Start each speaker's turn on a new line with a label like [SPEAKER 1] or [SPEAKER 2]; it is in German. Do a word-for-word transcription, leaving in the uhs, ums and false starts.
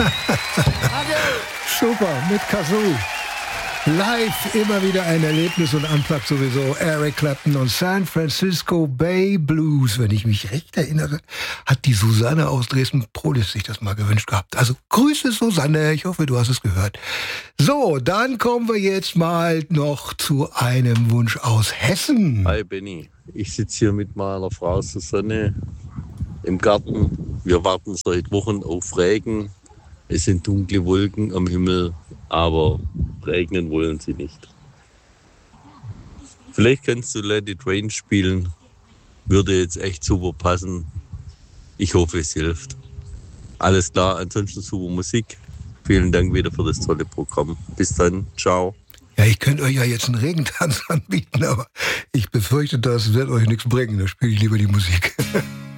[SPEAKER 1] Super, mit Kazoo. Live immer wieder ein Erlebnis und Unplugged sowieso. Eric Clapton und San Francisco Bay Blues. Wenn ich mich recht erinnere, hat die Susanne aus Dresden-Prolis sich das mal gewünscht gehabt. Also Grüße Susanne, ich hoffe, du hast es gehört. So, dann kommen wir jetzt mal noch zu einem Wunsch aus Hessen.
[SPEAKER 2] Hi Benny, ich sitze hier mit meiner Frau Susanne im Garten. Wir warten seit Wochen auf Regen. Es sind dunkle Wolken am Himmel, aber regnen wollen sie nicht. Vielleicht kannst du Let It Rain spielen. Würde jetzt echt super passen. Ich hoffe, es hilft. Alles klar, ansonsten super Musik. Vielen Dank wieder für das tolle Programm. Bis dann, ciao.
[SPEAKER 1] Ja, ich könnte euch ja jetzt einen Regentanz anbieten, aber ich befürchte, das wird euch nichts bringen. Da spiele ich lieber die Musik.